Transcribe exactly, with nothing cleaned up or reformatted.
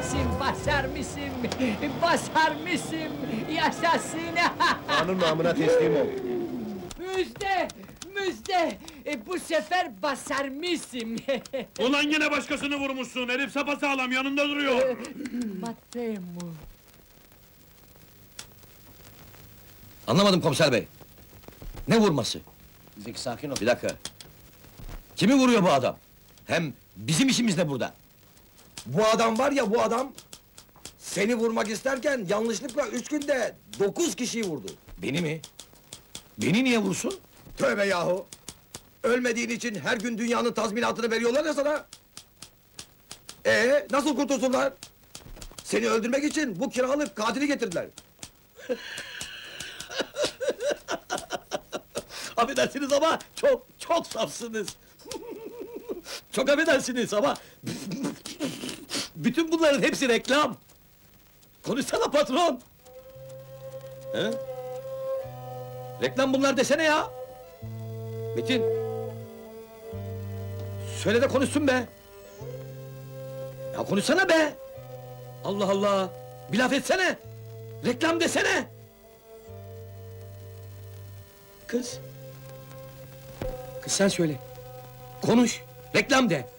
mısın, basar mısın, basar mısın, yaşasın! Kanun namına teslim ol. Müjde, müjde! E, bu sefer basar mısın? Ulan yine başkasını vurmuşsun, herif sapasağlam yanında duruyor! Matemu! Anlamadım komiser bey. Ne vurması? Zeki sakin ol. Bir dakika. Kimi vuruyor bu adam? Hem bizim işimiz ne burada? Bu adam var ya bu adam... Seni vurmak isterken yanlışlıkla üç günde dokuz kişiyi vurdu. Beni mi? Beni niye vursun? Tövbe yahu! Ölmediğin için her gün dünyanın tazminatını veriyorlar ya sana! Ee, nasıl kurtulsunlar? Seni öldürmek için bu kiralık katili getirdiler. Affedersiniz ama çok çok safsınız. Çok affedersiniz ama... Bütün bunların hepsi reklam. Konuşsana patron! He? Reklam bunlar desene ya! Metin! Söyle de konuşsun be! Ya konuşsana be! Allah Allah! Bir laf etsene! Reklam desene! Kız! Kız sen söyle! Konuş! Reklam de!